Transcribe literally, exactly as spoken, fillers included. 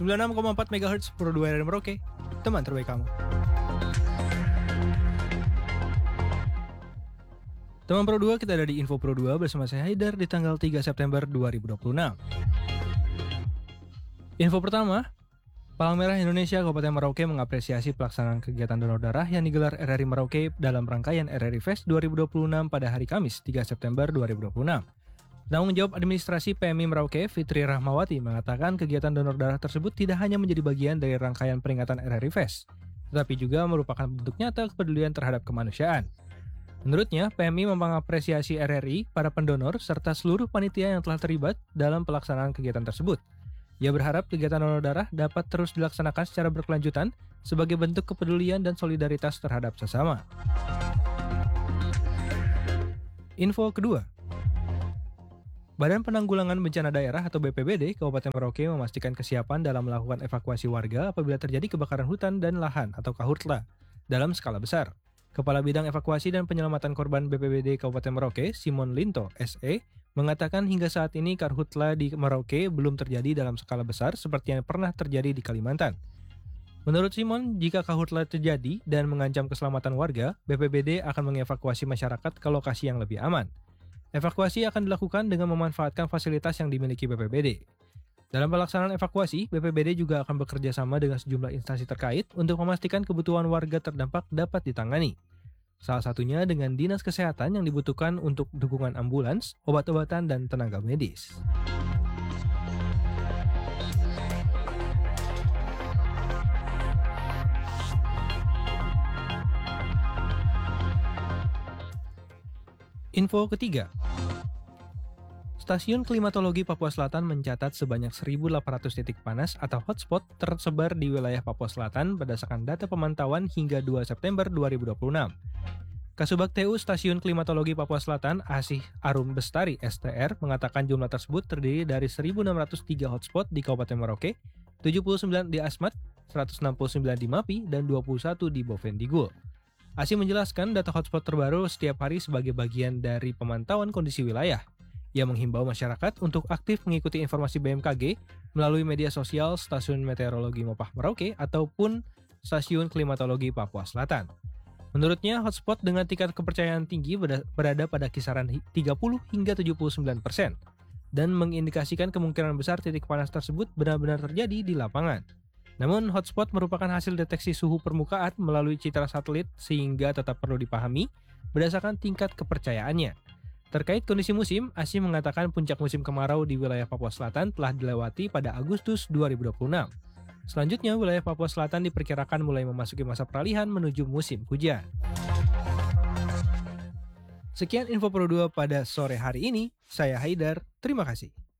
sembilan puluh enam koma empat megahertz Pro dua R R Merauke, teman terbaik kamu. Teman Pro dua, kita ada di Info Pro dua bersama saya Haidar di tanggal tiga September dua ribu dua puluh enam. Info pertama, Palang Merah Indonesia Kabupaten Merauke mengapresiasi pelaksanaan kegiatan donor darah yang digelar R R I Merauke dalam rangkaian R R I Fest dua ribu dua puluh enam pada hari Kamis tiga September dua ribu dua puluh enam. Tanggung jawab administrasi P M I Merauke, Fitri Rahmawati, mengatakan kegiatan donor darah tersebut tidak hanya menjadi bagian dari rangkaian peringatan R R I Fest, tetapi juga merupakan bentuk nyata kepedulian terhadap kemanusiaan. Menurutnya, P M I mengapresiasi R R I, para pendonor, serta seluruh panitia yang telah terlibat dalam pelaksanaan kegiatan tersebut. Ia berharap kegiatan donor darah dapat terus dilaksanakan secara berkelanjutan sebagai bentuk kepedulian dan solidaritas terhadap sesama. Info kedua, Badan Penanggulangan Bencana Daerah atau B P B D Kabupaten Merauke memastikan kesiapan dalam melakukan evakuasi warga apabila terjadi kebakaran hutan dan lahan atau Karhutla dalam skala besar. Kepala Bidang Evakuasi dan Penyelamatan Korban B P B D Kabupaten Merauke, Simon Linto, S E, mengatakan hingga saat ini Karhutla di Merauke belum terjadi dalam skala besar seperti yang pernah terjadi di Kalimantan. Menurut Simon, jika Karhutla terjadi dan mengancam keselamatan warga, B P B D akan mengevakuasi masyarakat ke lokasi yang lebih aman. Evakuasi akan dilakukan dengan memanfaatkan fasilitas yang dimiliki B P B D. Dalam pelaksanaan evakuasi, B P B D juga akan bekerja sama dengan sejumlah instansi terkait untuk memastikan kebutuhan warga terdampak dapat ditangani. Salah satunya dengan dinas kesehatan yang dibutuhkan untuk dukungan ambulans, obat-obatan, dan tenaga medis. Info ketiga, Stasiun Klimatologi Papua Selatan mencatat sebanyak seribu delapan ratus titik panas atau hotspot tersebar di wilayah Papua Selatan berdasarkan data pemantauan hingga dua September dua ribu dua puluh enam. Kasubag T U Stasiun Klimatologi Papua Selatan, Asih Arum Bestari S T R, mengatakan jumlah tersebut terdiri dari seribu enam ratus tiga hotspot di Kabupaten Merauke, tujuh puluh sembilan di Asmat, seratus enam puluh sembilan di Mapi, dan dua puluh satu di Bovendigul. Asih menjelaskan data hotspot terbaru setiap hari sebagai bagian dari pemantauan kondisi wilayah. Ia menghimbau masyarakat untuk aktif mengikuti informasi B M K G melalui media sosial Stasiun Meteorologi Mopah Merauke ataupun Stasiun Klimatologi Papua Selatan. Menurutnya, hotspot dengan tingkat kepercayaan tinggi berada pada kisaran tiga puluh hingga tujuh puluh sembilan persen dan mengindikasikan kemungkinan besar titik panas tersebut benar-benar terjadi di lapangan. Namun, hotspot merupakan hasil deteksi suhu permukaan melalui citra satelit sehingga tetap perlu dipahami berdasarkan tingkat kepercayaannya. Terkait kondisi musim, Asih mengatakan puncak musim kemarau di wilayah Papua Selatan telah dilewati pada Agustus dua ribu dua puluh enam. Selanjutnya, wilayah Papua Selatan diperkirakan mulai memasuki masa peralihan menuju musim hujan. Sekian Info Pro dua pada sore hari ini. Saya Haidar, terima kasih.